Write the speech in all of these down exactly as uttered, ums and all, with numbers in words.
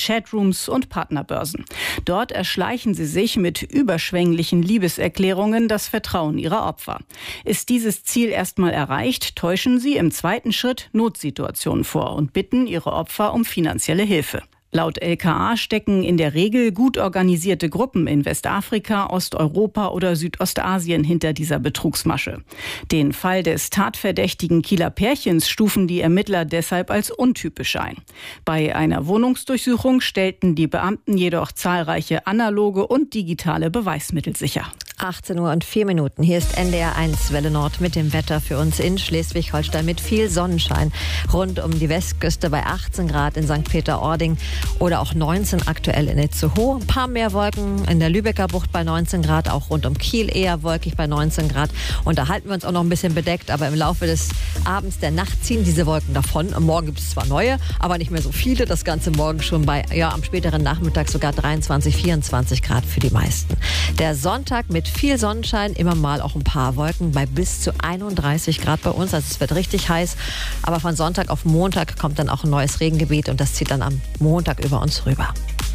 Chatrooms und Partnerbörsen. Dort erschleichen sie sich mit überschwänglichen Liebeserklärungen das Vertrauen ihrer Opfer. Ist dieses Ziel erstmal erreicht, täuschen sie im zweiten Schritt Notsituationen vor und bitten ihre Opfer um finanzielle Hilfe. Laut L K A stecken in der Regel gut organisierte Gruppen in Westafrika, Osteuropa oder Südostasien hinter dieser Betrugsmasche. Den Fall des tatverdächtigen Kieler Pärchens stufen die Ermittler deshalb als untypisch ein. Bei einer Wohnungsdurchsuchung stellten die Beamten jedoch zahlreiche analoge und digitale Beweismittel sicher. achtzehn Uhr und vier Minuten. Hier ist N D R eins Welle Nord mit dem Wetter für uns in Schleswig-Holstein mit viel Sonnenschein. Rund um die Westküste bei achtzehn Grad in Sankt Peter-Ording oder auch neunzehn aktuell in Itzehoe. Ein paar mehr Wolken in der Lübecker Bucht bei neunzehn Grad, auch rund um Kiel eher wolkig bei neunzehn Grad. Und da halten wir uns auch noch ein bisschen bedeckt, aber im Laufe des Abends, der Nacht ziehen diese Wolken davon. Am Morgen gibt es zwar neue, aber nicht mehr so viele. Das Ganze morgen schon bei, ja, am späteren Nachmittag sogar dreiundzwanzig, vierundzwanzig Grad für die meisten. Der Sonntag mit viel Sonnenschein, immer mal auch ein paar Wolken bei bis zu einunddreißig Grad bei uns. Also es wird richtig heiß. Aber von Sonntag auf Montag kommt dann auch ein neues Regengebiet und das zieht dann am Montag über uns rüber.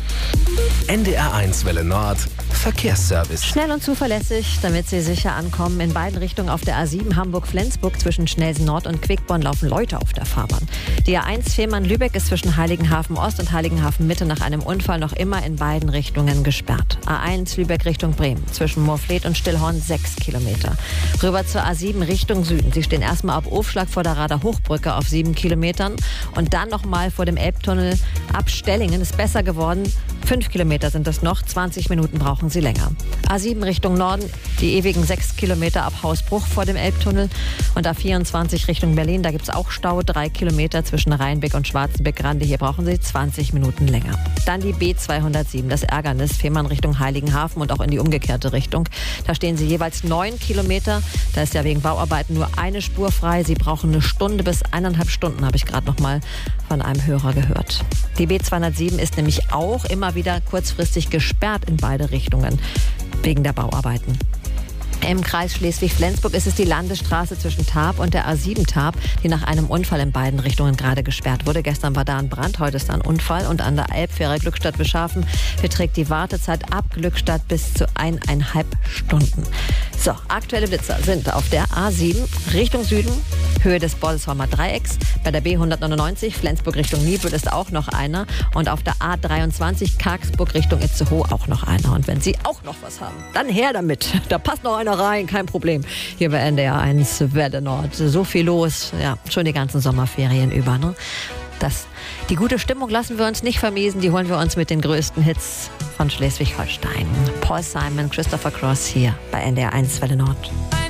N D R eins Welle Nord Verkehrsservice. Schnell und zuverlässig, damit Sie sicher ankommen. In beiden Richtungen auf der A sieben Hamburg-Flensburg zwischen Schnelsen Nord und Quickborn laufen Leute auf der Fahrbahn. Die A eins Fehmarn-Lübeck ist zwischen Heiligenhafen Ost und Heiligenhafen Mitte nach einem Unfall noch immer in beiden Richtungen gesperrt. A eins Lübeck Richtung Bremen zwischen Moorfleet und Stillhorn sechs Kilometer. Rüber zur A sieben Richtung Süden. Sie stehen erstmal ab Aufschlag vor der Rader Hochbrücke auf sieben Kilometern und dann nochmal vor dem Elbtunnel ab Stellingen. Ist besser geworden. Fünf Kilometer sind es noch, zwanzig Minuten brauchen Sie länger. A sieben Richtung Norden, die ewigen sechs Kilometer ab Hausbruch vor dem Elbtunnel. Und A vierundzwanzig Richtung Berlin, da gibt es auch Stau, drei Kilometer zwischen Rheinbeck und Schwarzenbeck-Grande. Hier brauchen Sie zwanzig Minuten länger. Dann die B zweihundertsieben, das Ärgernis, Fehmarn Richtung Heiligenhafen und auch in die umgekehrte Richtung. Da stehen Sie jeweils neun Kilometer. Da ist ja wegen Bauarbeiten nur eine Spur frei. Sie brauchen eine Stunde bis eineinhalb Stunden, habe ich gerade noch mal von einem Hörer gehört. Die B zweihundertsieben ist nämlich auch immer wieder kurzfristig gesperrt in beide Richtungen wegen der Bauarbeiten. Im Kreis Schleswig-Flensburg ist es die Landesstraße zwischen Tarp und der A sieben Tarp, die nach einem Unfall in beiden Richtungen gerade gesperrt wurde. Gestern war da ein Brand, heute ist da ein Unfall. Und an der Elbfähre Glückstadt-Beschafen beträgt die Wartezeit ab Glückstadt bis zu eineinhalb Stunden. So, aktuelle Blitzer sind auf der A sieben Richtung Süden, Höhe des Bollesheimer Dreiecks. Bei der B hundertneunundneunzig Flensburg Richtung Niebüll ist auch noch einer. Und auf der A dreiundzwanzig Kargsburg Richtung Itzehoe auch noch einer. Und wenn Sie auch noch was haben, dann her damit. Da passt noch einer rein, kein Problem. Hier bei N D R eins Welle Nord. So viel los, ja, schon die ganzen Sommerferien über. Ne? Das, die gute Stimmung lassen wir uns nicht vermiesen. Die holen wir uns mit den größten Hits von Schleswig-Holstein. Paul Simon, Christopher Cross hier bei N D R eins Welle Nord.